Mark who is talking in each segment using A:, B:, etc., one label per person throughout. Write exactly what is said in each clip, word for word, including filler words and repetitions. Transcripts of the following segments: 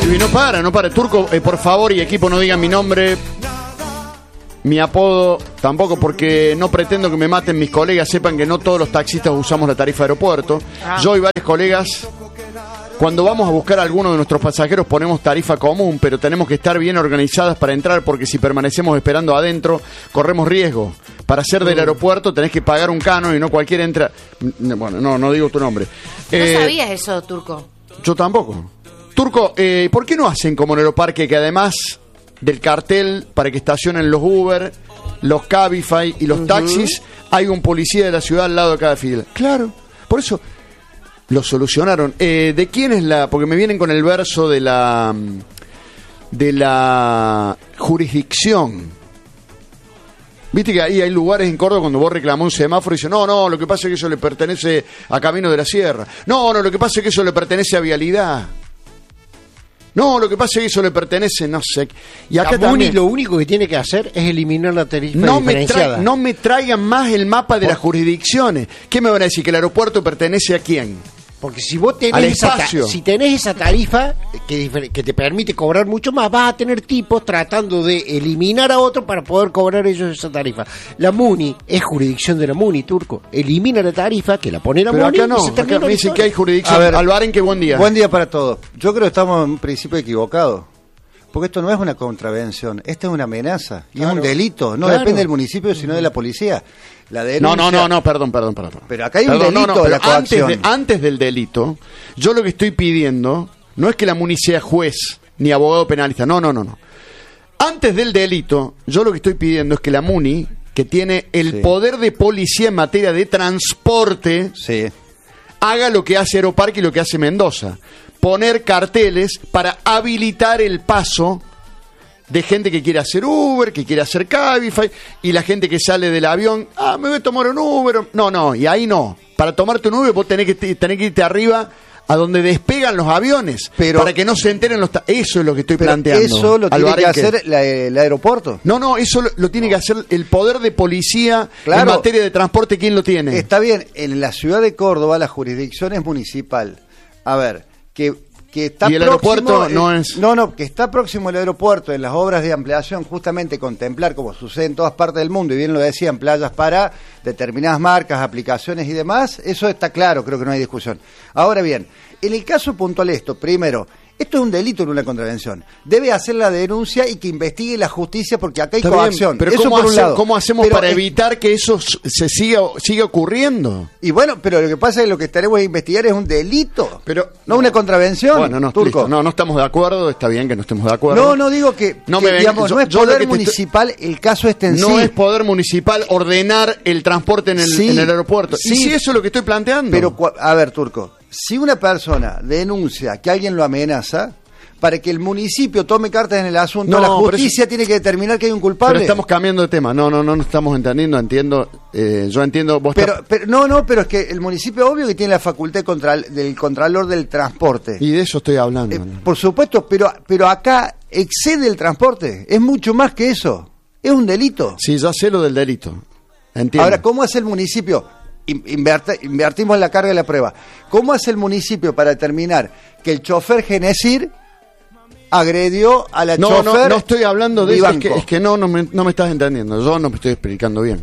A: Y no para, no para. Turco, eh, por favor, y equipo, no digan mi nombre, mi apodo, tampoco, porque no pretendo que me maten mis colegas. Sepan que no todos los taxistas usamos la tarifa de aeropuerto. Ah. Yo y varios colegas, cuando vamos a buscar a alguno de nuestros pasajeros, ponemos tarifa común, pero tenemos que estar bien organizadas para entrar, porque si permanecemos esperando adentro, corremos riesgo. Para ser del aeropuerto tenés que pagar un canon y no cualquiera entra. Bueno, no, no digo tu nombre.
B: No
A: eh,
B: sabías eso, Turco.
A: Yo tampoco. Turco, eh, ¿por qué no hacen como en Aeroparque, que además del cartel para que estacionen los Uber, los Cabify y los uh-huh. taxis, hay un policía de la ciudad al lado de cada fila? Claro, por eso lo solucionaron. Eh, ¿De quién es la...? Porque me vienen con el verso de la... de la jurisdicción. Viste que ahí hay lugares en Córdoba cuando vos reclamás un semáforo y dicen, no, no, lo que pasa es que eso le pertenece a Camino de la Sierra. No, no, lo que pasa es que eso le pertenece a Vialidad. No, lo que pasa es que eso le pertenece, no sé. Y acá
C: la MUNI
A: también,
C: lo único que tiene que hacer es eliminar la tarifa
A: no
C: diferenciada.
A: Me tra- no me traigan más el mapa de
C: Por...
A: las jurisdicciones. ¿Qué me van a decir? ¿Que el aeropuerto pertenece a quién?
C: Porque si vos tenés
A: Al
C: esa,
A: espacio.
C: ta- si tenés esa tarifa que, que te permite cobrar mucho más, vas a tener tipos tratando de eliminar a otro para poder cobrar ellos esa tarifa. La MUNI es jurisdicción de la MUNI, Turco. Elimina la tarifa, que la pone la
A: Pero
C: MUNI.
A: acá no,
C: y se
A: acá me dicen que hay jurisdicción.
D: A ver,
A: Alvaren, qué buen día.
D: Buen día para todos. Yo creo que estamos en un principio equivocados. Porque esto no es una contravención, esta es una amenaza. Y
C: claro,
D: es un delito. No
C: claro.
D: depende del municipio, sino de la policía. La
A: No, no, no, no, perdón, perdón, perdón.
D: Pero acá hay
A: perdón,
D: un delito
A: no, no,
D: de la
A: pero antes,
D: coacción.
A: de, antes del delito, yo lo que estoy pidiendo no es que la MUNI sea juez ni abogado penalista. No, no, no, no. Antes del delito, yo lo que estoy pidiendo es que la MUNI, que tiene el
D: Sí.
A: poder de policía en materia de transporte,
D: Sí.
A: haga lo que hace Aeroparque y lo que hace Mendoza. Poner carteles para habilitar el paso de gente que quiere hacer Uber, que quiere hacer Cabify, y la gente que sale del avión, ah, me voy a tomar un Uber. No, no, y ahí no. Para tomarte un Uber vos tenés que, tenés que irte arriba a donde despegan los aviones, pero, para que no se enteren los... Ta- eso es lo que estoy
D: Pero
A: planteando.
D: eso lo tiene
A: Alvarenque.
D: que hacer la, el aeropuerto.
A: No, no, eso lo, lo tiene no. que hacer el poder de policía
D: Claro.
A: en materia de transporte. ¿Quién lo tiene?
D: Está bien, en la ciudad de Córdoba la jurisdicción es municipal. A ver, que... que está
A: y el
D: próximo,
A: aeropuerto
D: eh,
A: no es...
D: No, no, que está próximo al aeropuerto en las obras de ampliación, justamente contemplar, como sucede en todas partes del mundo, y bien lo decían, playas para determinadas marcas, aplicaciones y demás, eso está claro, creo que no hay discusión. Ahora bien, en el caso puntual esto, primero, esto es un delito, no una contravención. Debe hacer la denuncia y que investigue la justicia, porque acá hay
A: Está
D: coacción.
A: bien, pero
D: eso
A: ¿cómo,
D: por un
A: hace-
D: lado.
A: ¿cómo hacemos
D: Pero
A: para
D: es-
A: evitar que eso se siga, siga ocurriendo?
D: Y bueno, pero lo que pasa es que lo que tenemos que investigar es un delito,
A: Pero
D: no, una contravención.
A: Bueno, no,
D: Turco.
A: listo. no, no estamos de acuerdo, está bien que no estemos de acuerdo.
D: No, no digo que,
A: No
D: que,
A: me ven-
D: digamos,
A: yo-
D: no es
A: yo lo
D: poder
A: que te
D: municipal, el caso este en
A: No
D: sí.
A: es poder municipal ordenar el transporte en el,
D: Sí,
A: en el aeropuerto.
D: sí.
A: Y si eso es lo que estoy planteando.
D: Pero, cua- a ver, Turco, si una persona denuncia que alguien lo amenaza, para que el municipio tome cartas en el asunto,
A: No,
D: la
A: pero
D: justicia tiene que determinar que hay un culpable.
A: Pero estamos cambiando de tema. No, no, no, no estamos entendiendo. Entiendo. Eh, yo entiendo. Vos
D: Pero,
A: estás-
D: pero no, no, pero es que el municipio obvio que tiene la facultad de contra- del contralor del transporte.
A: Y de eso estoy hablando.
D: Eh, por supuesto, pero, pero acá excede el transporte. Es mucho más que eso. Es un delito.
A: Sí, ya sé lo del delito. Entiendo.
D: Ahora, ¿cómo hace el municipio? In- inverte- invertimos en la carga de la prueba. ¿Cómo hace el municipio para determinar que el chofer Genesir agredió a la
A: no,
D: chofer?
A: no, no estoy hablando de eso. Es
D: Vivanco?
A: que, es que no, no me, no me estás entendiendo. Yo no me estoy explicando bien.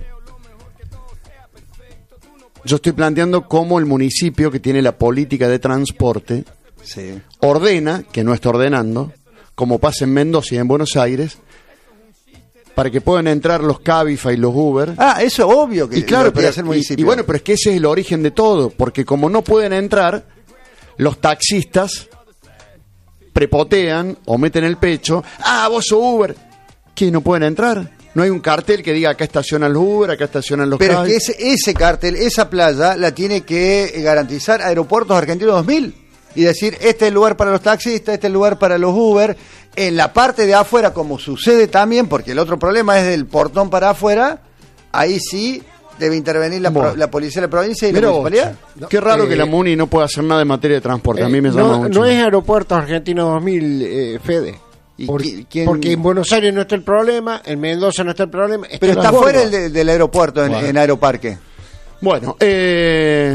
A: Yo estoy planteando cómo el municipio, que tiene la política de transporte,
D: Sí.
A: ordena, que no está ordenando, como pasa en Mendoza y en Buenos Aires, para que puedan entrar los Cabify y los Uber.
D: Ah, eso es obvio que
A: y claro,
D: lo puede
A: pero,
D: hacer el
A: y,
D: municipio.
A: y bueno, pero es que ese es el origen de todo, porque como no pueden entrar, los taxistas prepotean o meten el pecho. Ah, vos sos Uber. ¿Qué, no pueden entrar? No hay un cartel que diga acá estacionan los Uber, acá estacionan los
D: Pero es
A: Cabify.
D: que ese, ese cartel, esa playa, la tiene que garantizar Aeropuertos Argentinos dos mil. Y decir, este es el lugar para los taxistas, este es el lugar para los Uber. En la parte de afuera, como sucede también, porque el otro problema es del portón para afuera, ahí sí debe intervenir la,
A: Bueno.
D: pro- la policía de la provincia y
A: Mirá
D: la
A: vos,
D: municipalidad.
A: che, qué raro
C: Eh,
A: que la MUNI no pueda hacer nada en materia de transporte. A mí me
C: Eh,
A: llama
C: no,
A: mucho.
C: no es Aeropuertos Argentinos dos mil, eh, Fede.
D: ¿Y
C: Por-
D: qui- quién-
C: Porque en Buenos Aires no está el problema, en Mendoza no está el problema.
D: Pero
C: en
D: está
C: Córdoba.
D: fuera el de- del aeropuerto, en,
A: Bueno.
D: en Aeroparque.
A: Bueno, eh...